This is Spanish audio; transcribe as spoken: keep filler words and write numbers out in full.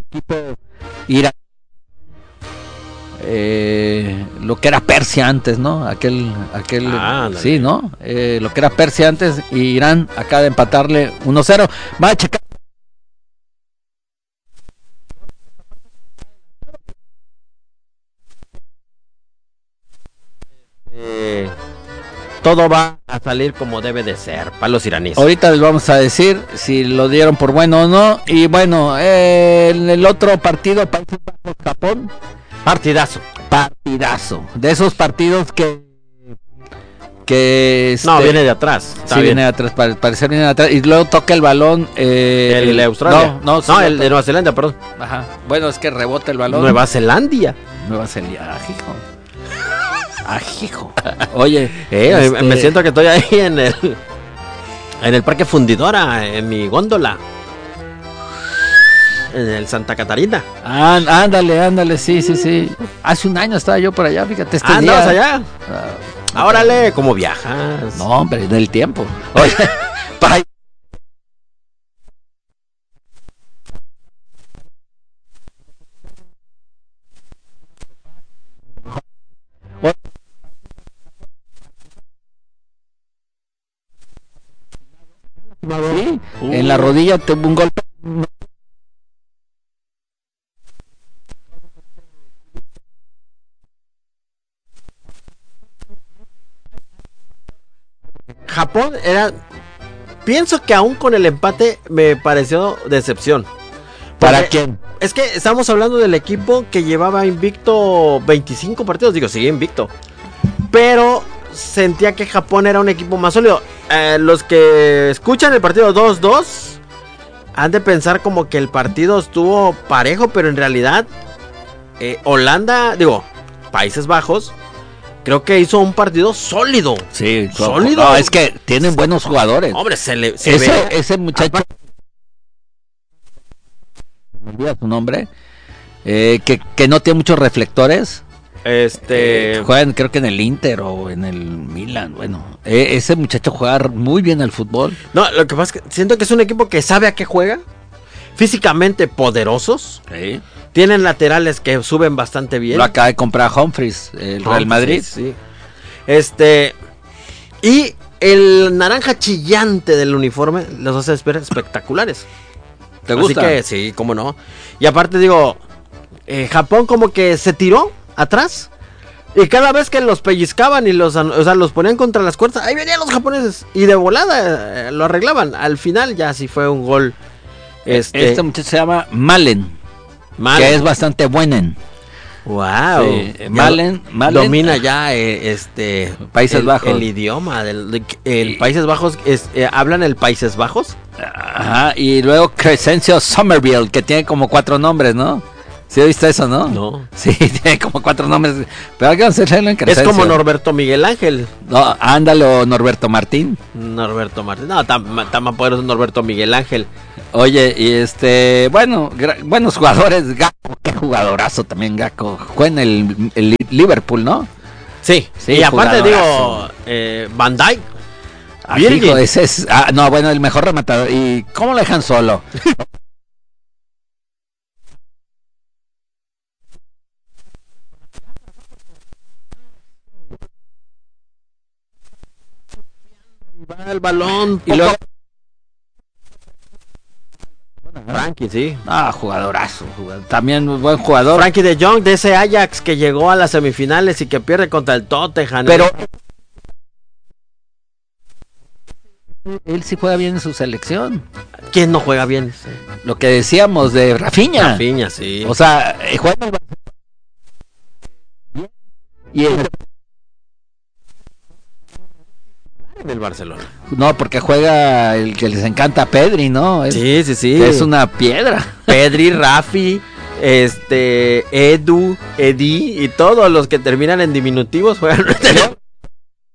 equipo iraní, eh, lo que era Persia antes, ¿no? Aquel, aquel, ah, sí, ¿no? Eh, lo que era Persia antes, y Irán acaba de empatarle uno cero. Va a checar. Eh, todo va a salir como debe de ser para los iraníes. Ahorita les vamos a decir si lo dieron por bueno o no. Y bueno, eh, en el otro partido, Países Bajos, Japón. Partidazo. Partidazo. De esos partidos que... que no, este, viene de atrás. Sí, bien. viene de atrás, para parecer viene de atrás. Y luego toca el balón. Eh, el, el de Australia. No, no, no el de Nueva Zelanda, perdón. Ajá. Bueno, es que rebota el balón. Nueva Zelandia. Nueva Zelanda, hijo. Ah, hijo. Oye, eh, este... me siento que estoy ahí en el en el Parque Fundidora, en mi góndola. En el Santa Catarina. Ah, ándale, ándale, sí, sí, sí. Hace un año estaba yo por allá, fíjate, este ah, día. ¿andabas allá? Ah, órale, ¿cómo viajas? No, hombre, del tiempo. Oye, para... Sí, uh. En la rodilla tuvo un golpe. Japón era, pienso que aún con el empate me pareció decepción. ¿Para quién? Es que estamos hablando del equipo que llevaba invicto veinticinco partidos, digo, sigue invicto, pero sentía que Japón era un equipo más sólido. Eh, los que escuchan el partido dos dos han de pensar como que el partido estuvo parejo, pero en realidad eh, Holanda, digo, Países Bajos, creo que hizo un partido sólido. Sí, sólido. No, es que tienen buenos jugadores. Hombre, se le se ese, ve. Ese muchacho, me olvida su nombre, eh, que, que no tiene muchos reflectores. Este eh, juegan creo que en el Inter o en el Milan. Bueno, eh, ese muchacho juega muy bien al fútbol. No, lo que pasa es que siento que es un equipo que sabe a qué juega, físicamente poderosos. Sí. Tienen laterales que suben bastante bien. Lo acaba de comprar Humphries, el Real Madrid. Sí, sí. Este y el naranja chillante del uniforme los hace ver espectaculares. ¿Te gusta? Así que sí, cómo no. Y aparte digo, eh, Japón como que se tiró atrás y cada vez que los pellizcaban y los, o sea, los ponían contra las cuerdas, ahí venían los japoneses y de volada eh, lo arreglaban. Al final ya sí fue un gol. Este, este muchacho se llama Malen, Malen. que es bastante bueno. Wow, sí, Malen, Malen domina ya eh, este Países el, Bajos. El idioma del el sí. Países Bajos es, eh, hablan el Países Bajos. Ajá, y luego Crescencio Somerville, que tiene como cuatro nombres, ¿no? ¿Sí viste eso, no? No. Sí, tiene como cuatro nombres. Pero hay que hacerlo en Crescencio. Es como Norberto Miguel Ángel. No, ándalo, Norberto Martín. Norberto Martín. No, tan, tan más poderoso Norberto Miguel Ángel. Oye, y este, bueno, gra- buenos jugadores. Gakpo, qué jugadorazo también, Gakpo. Juega en el, el Liverpool, ¿no? Sí, sí. Y aparte digo, eh, Van Dijk. Ah, hijo, ese es, ah, no, bueno, el mejor rematador. ¿Y cómo lo dejan solo? Va el balón y luego Frankie, sí. Ah, jugadorazo, jugador. También buen jugador. Frankie de Jong, de ese Ajax que llegó a las semifinales y que pierde contra el Tottenham. Pero él sí juega bien en su selección. ¿Quién no juega bien? Sí. Lo que decíamos de Rafinha. Rafinha, sí. O sea, juega y el... en el Barcelona. No, porque juega el que les encanta, Pedri, ¿no? Es, sí, sí, sí. Es una piedra. Pedri, Rafi, este, Edu, Edi y todos los que terminan en diminutivos juegan.